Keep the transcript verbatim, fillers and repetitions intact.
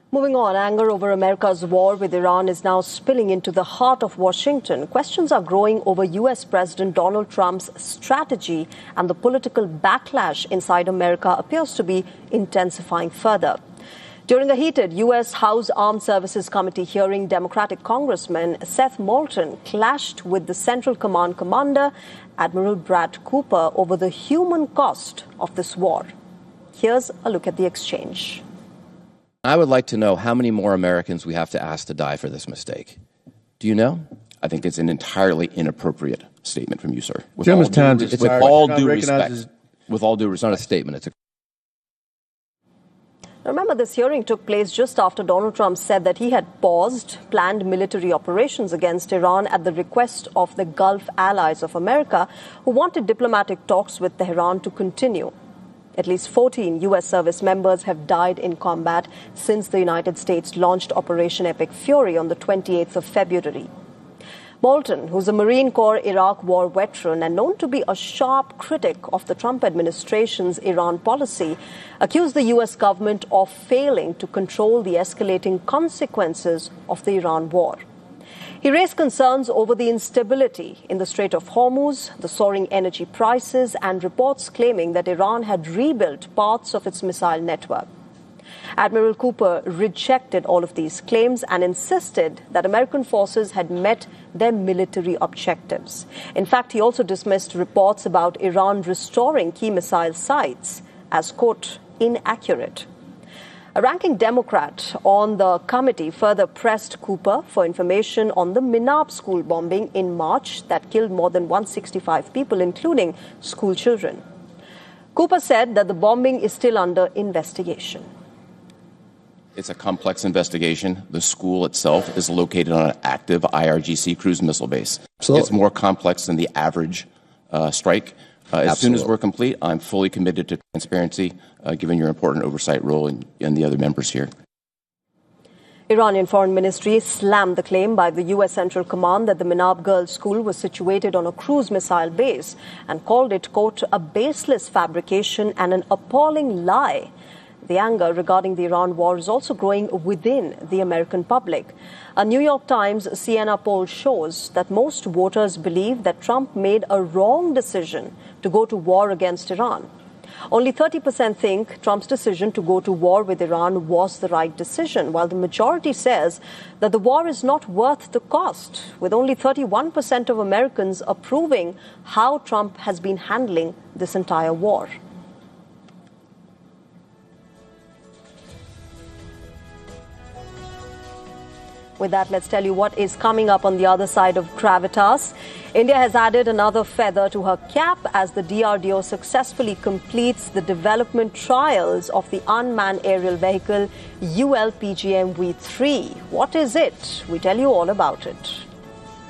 Moving on, anger over America's war with Iran is now spilling into the heart of Washington. Questions are growing over U S President Donald Trump's strategy, and the political backlash inside America appears to be intensifying further. During a heated U S House Armed Services Committee hearing, Democratic Congressman Seth Moulton clashed with the Central Command commander, Admiral Brad Cooper, over the human cost of this war. Here's a look at the exchange. I would like to know how many more Americans we have to ask to die for this mistake. Do you know? I think it's an entirely inappropriate statement from you, sir. With Gentleman's time due, is with all due respect. As... With all due respect, it's not a statement. It's a Remember, this hearing took place just after Donald Trump said that he had paused planned military operations against Iran at the request of the Gulf allies of America, who wanted diplomatic talks with Tehran to continue. At least fourteen U S service members have died in combat since the United States launched Operation Epic Fury on the twenty-eighth of February. Moulton, who's a Marine Corps Iraq war veteran and known to be a sharp critic of the Trump administration's Iran policy, accused the U S government of failing to control the escalating consequences of the Iran war. He raised concerns over the instability in the Strait of Hormuz, the soaring energy prices, and reports claiming that Iran had rebuilt parts of its missile network. Admiral Cooper rejected all of these claims and insisted that American forces had met their military objectives. In fact, he also dismissed reports about Iran restoring key missile sites as, quote, inaccurate. A ranking Democrat on the committee further pressed Cooper for information on the Minab school bombing in March that killed more than one hundred sixty-five people, including school children. Cooper said that the bombing is still under investigation. It's a complex investigation. The school itself is located on an active I R G C cruise missile base. Absolutely. It's more complex than the average uh, strike. Uh, as soon as we're complete, I'm fully committed to transparency, uh, given your important oversight role and, and the other members here. Iranian Foreign Ministry slammed the claim by the U S Central Command that the Minab Girls' School was situated on a cruise missile base and called it, quote, a baseless fabrication and an appalling lie. The anger regarding the Iran war is also growing within the American public. A New York Times Siena poll shows that most voters believe that Trump made a wrong decision to go to war against Iran. Only thirty percent think Trump's decision to go to war with Iran was the right decision, while the majority says that the war is not worth the cost, with only thirty-one percent of Americans approving how Trump has been handling this entire war. With that, let's tell you what is coming up on the other side of gravitas. India has added another feather to her cap as the D R D O successfully completes the development trials of the unmanned aerial vehicle U L P G M V three. What is it? We tell you all about it.